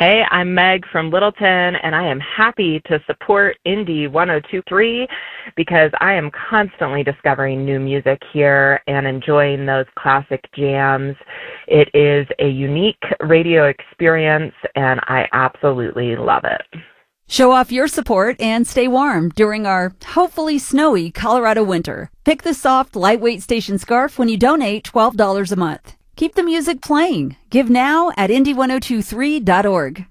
Hey, I'm Meg from Littleton, and I am happy to support Indie 1023 because I am constantly discovering new music here and enjoying those classic jams. It is a unique radio experience, and I absolutely love it. Show off your support and stay warm during our hopefully snowy Colorado winter. Pick the soft, lightweight station scarf when you donate $12 a month. Keep the music playing. Give now at indie1023.org.